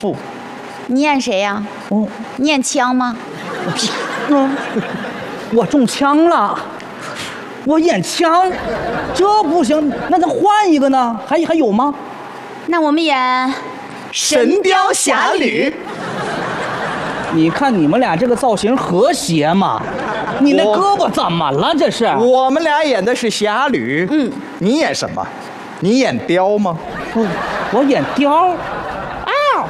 不， 你演谁呀？ 哦， 你演枪吗？ 我中枪了，我演枪，这不行，那咱换一个呢？还有吗？ 那我们演《 神雕侠侣》。 你看你们俩这个造型和谐吗？你那胳膊怎么了？这是？ 我们俩演的是侠侣。你演什么？你演雕吗？ 我演雕。啊！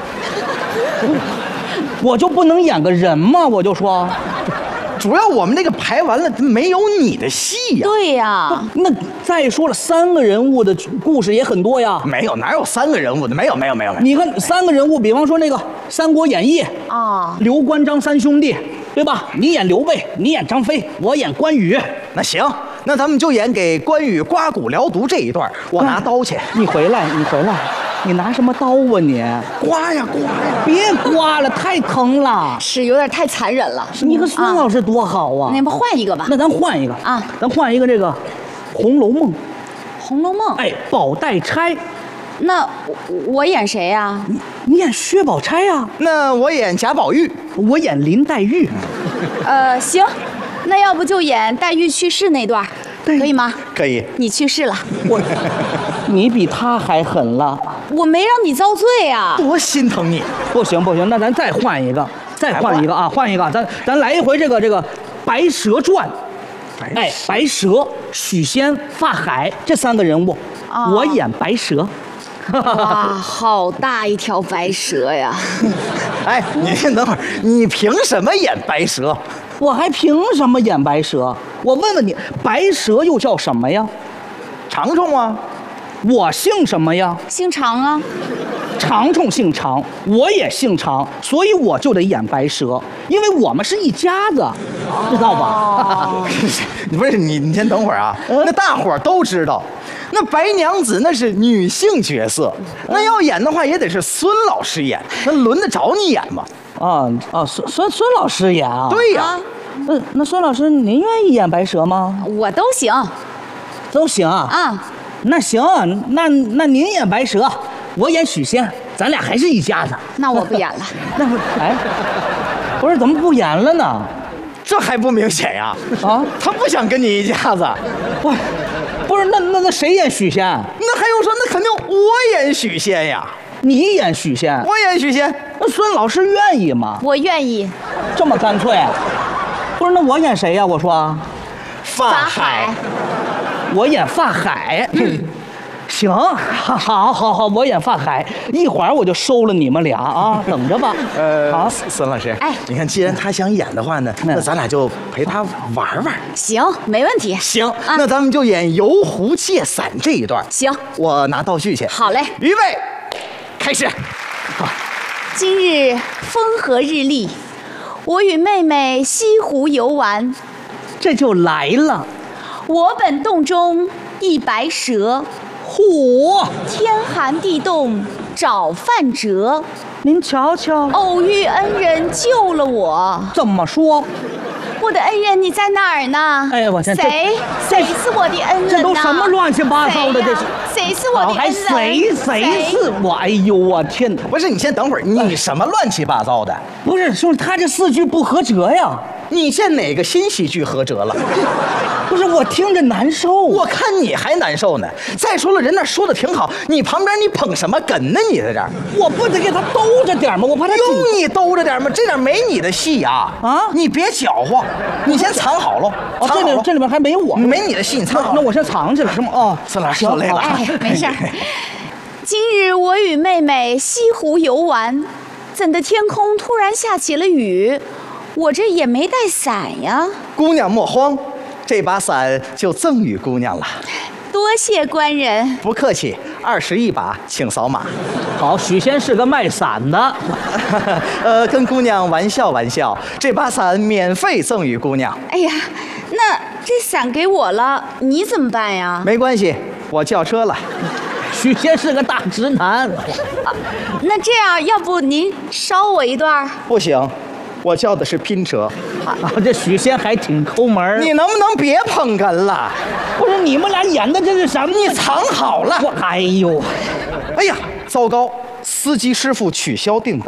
我就不能演个人吗？我就说。 主要我们这个排完了，没有你的戏呀。 对呀。 那再说了，3个人物的故事也很多呀。 没有，哪有3个人物的？没有。 你看3个人物，比方说那个《三国演义》 啊， 刘关张3兄弟，对吧？你演刘备，你演张飞，我演关羽。 那行，那咱们就演给关羽刮骨疗毒这一段，我拿刀去。 你回来，你拿什么刀啊你？ 刮呀！ 别刮了，太疼了。 是有点太残忍了。 你和孙老师多好啊！ 那不换一个吧？ 那咱换一个啊， 咱换一个这个《红楼梦》。 《红楼梦》 哎，宝黛钗。 那我演谁呀？ 你演薛宝钗呀？ 那我演贾宝玉， 我演林黛玉。 行，那要不就演黛玉去世那段，可以吗？ 可以。 你去世了， 你比他还狠了。 我没让你遭罪啊！ 多心疼你。 不行，那咱再换一个，换一个，咱来一回这个《白蛇传》。哎，白蛇、许仙、法海这3个人物，我演白蛇。 哇，好大一条白蛇呀！ 哎，你先等会儿，你凭什么演白蛇？ 我还凭什么演白蛇？我问问你，白蛇又叫什么呀？ 长虫啊。 我姓什么呀？ 姓常啊。 长虫姓常，我也姓常，所以我就得演白蛇，因为我们是一家子，知道吧？ 不是你先等会儿啊，那大伙儿都知道，那白娘子那是女性角色，那要演的话也得是孙老师演，那轮得着你演吗？ 孙老师演啊？ 对呀。 那孙老师您愿意演白蛇吗？ 我都行。 都行啊。 啊。 那行，那您演白蛇，我演许仙，咱俩还是一家子。 那我不演了。 那不是怎么不演了呢？ 这还不明显呀？ 啊， 他不想跟你一家子。 不是那谁演许仙？ 那还用说？那肯定我演许仙呀。 你演许仙？ 我演许仙。 那孙老师愿意吗？ 我愿意。 这么干脆？不是，那我演谁呀？我说， 法海。 我演法海。行，好，我演法海，一会儿我就收了你们俩啊，等着吧。 好，孙老师， 哎， 你看，既然他想演的话呢，那咱俩就陪他玩玩。 行，没问题。 行，那咱们就演游湖借伞这一段。 行， 我拿道具去。 好嘞， 预备，开始。 今日风和日丽，我与妹妹西湖游玩， 这就来了。 我本洞中一白蛇， 嚯！ 天寒地冻找饭辙。 您瞧瞧， 偶遇恩人救了我。 怎么说？ 我的恩人你在哪儿呢？ 哎，我天， 谁是我的恩人呢？ 这都什么乱七八糟的？这是谁是我的恩人？ 还谁是我？哎呦，我天哪！ 不是，你先等会儿，你什么乱七八糟的？ 不是，兄弟，他这4句不合辙呀。 你现哪个新喜剧合辙了？ 不是，我听着难受。 我看你还难受呢。再说了，人那说的挺好，你旁边你捧什么哏呢？你在这儿， 我不得给他兜着点吗？我怕他用你兜着点吗？这点没你的戏呀！你别搅和，你先藏好喽。 这里边还没我， 没你的戏，你藏好。 那我先藏起来是吗？哦， 孙老师受累了。 哎，没事儿。今日我与妹妹西湖游玩，怎的天空突然下起了雨，我这也没带伞呀。 姑娘莫慌，这把伞就赠与姑娘了。 多谢官人。 不客气，21把，请扫码。 好，许仙是个卖伞的。 跟姑娘玩笑，这把伞免费赠与姑娘。 哎呀，那这伞给我了，你怎么办呀？ 没关系，我叫车了。 许仙是个大直男。 那这样，要不您捎我一段？ 不行，我叫的是拼车。 这许仙还挺抠门。 你能不能别捧哏了？ 不是，你们俩演的这是什么？ 你藏好了。 哎呦， 哎呀，糟糕！司机师傅取消订单。